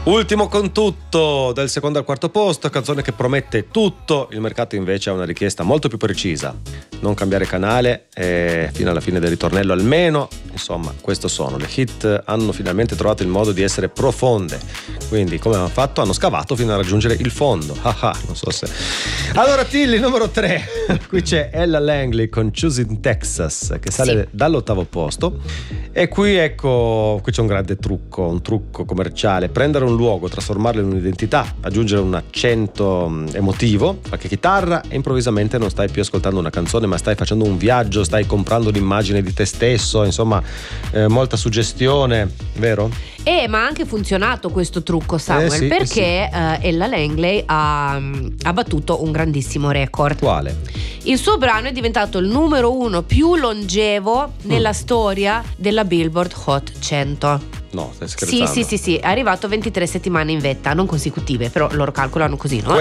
Ultimo con tutto, del secondo al quarto posto, canzone che promette tutto, il mercato invece ha una richiesta molto più precisa: non cambiare canale fino alla fine del ritornello almeno. Insomma, questo sono le hit, hanno finalmente trovato il modo di essere profonde, quindi come hanno fatto? Hanno scavato fino a raggiungere il fondo. Non so se... Allora Tilly, numero 3, qui c'è Ella Langley con Choosing Texas, che sale dall'8° posto, e qui ecco, qui c'è un grande trucco, un trucco commerciale: prendere un luogo, trasformarlo in un'identità, aggiungere un accento emotivo, qualche chitarra, e improvvisamente non stai più ascoltando una canzone, ma stai facendo un viaggio, stai comprando l'immagine di te stesso, insomma molta suggestione, vero? Ma ha anche funzionato questo trucco, Samuel, perché Ella Langley ha battuto un grandissimo record. Quale? Il suo brano è diventato il numero 1 più longevo nella storia della Billboard Hot 100. No, stai scherzando? Sì, è arrivato 23 settimane in vetta, non consecutive, però loro calcolano così, no?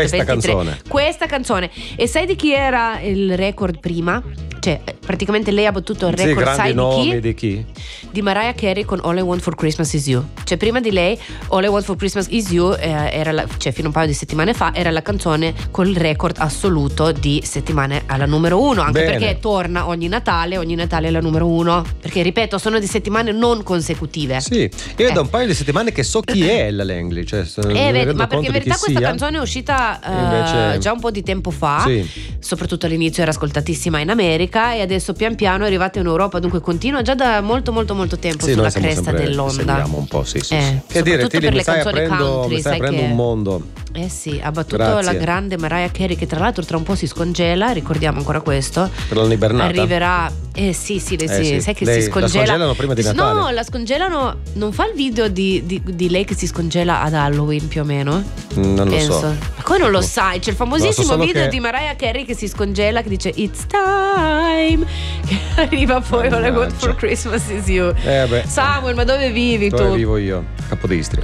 Questa canzone. E sai di chi era il record prima? Cioè, praticamente lei ha battuto il record, sai di chi? Di Mariah Carey con All I Want for Christmas Is You. Cioè, prima di lei All I Want for Christmas Is You era fino a un paio di settimane fa era la canzone con il record assoluto di settimane alla numero 1, anche perché torna ogni Natale è la numero 1, perché ripeto, sono di settimane non consecutive. Sì, io è da un paio di settimane che so chi è Ella Langley, cioè, ma perché in verità questa canzone è uscita invece... già un po' di tempo fa, soprattutto all'inizio era ascoltatissima in America, e adesso pian piano è arrivata in Europa, dunque continua già da molto tempo sulla cresta dell'onda. Seguiamo un po', sì. Che dire, Tilly, mi stai aprendo un mondo. Ha battuto la grande Mariah Carey, che tra l'altro tra un po' si scongela, ricordiamo ancora questo. Per l'anno ibernata? Arriverà, sai che lei, si scongela. La scongelano prima di Natale? No, la scongelano, non fa il video di lei che si scongela ad Halloween più o meno? Non lo so. Ma come non lo sai? C'è il famosissimo video di Mariah Carey che si scongela, che dice It's time, che arriva poi All I Want for Christmas Is You. Samuel, ma dove vivi tu? Dove vivo io? Capodistria.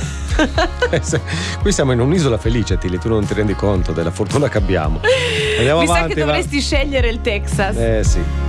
Qui siamo in un'isola felice, Tilly, tu non ti rendi conto della fortuna che abbiamo. Andiamo Mi avanti, sa che dovresti scegliere il Texas. Sì.